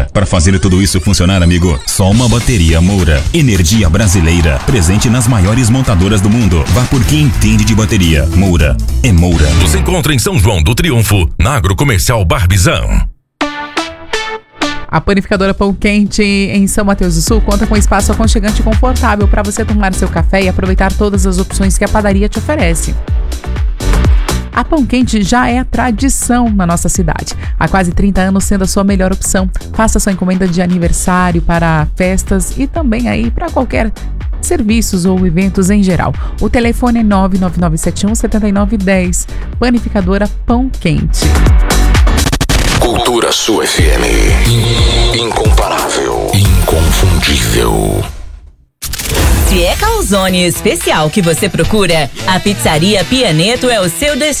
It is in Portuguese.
Moura. Para fazer tudo isso funcionar, amigo, só uma bateria Moura. Energia brasileira, presente nas maiores montadoras do mundo. Vá por quem entende de bateria. Moura é Moura. Nos encontra em São João do Triunfo, na Agrocomercial Barbizan. A panificadora Pão Quente em São Mateus do Sul conta com um espaço aconchegante e confortável para você tomar seu café e aproveitar todas as opções que a padaria te oferece. A Pão Quente já é tradição na nossa cidade. Há quase 30 anos sendo a sua melhor opção. Faça sua encomenda de aniversário, para festas e também aí para qualquer serviços ou eventos em geral. O telefone é 99971-7910. Panificadora Pão Quente. Cultura Sul FM. Incomparável. Inconfundível. Se é calzone especial que você procura, a Pizzaria Pianeto é o seu destino.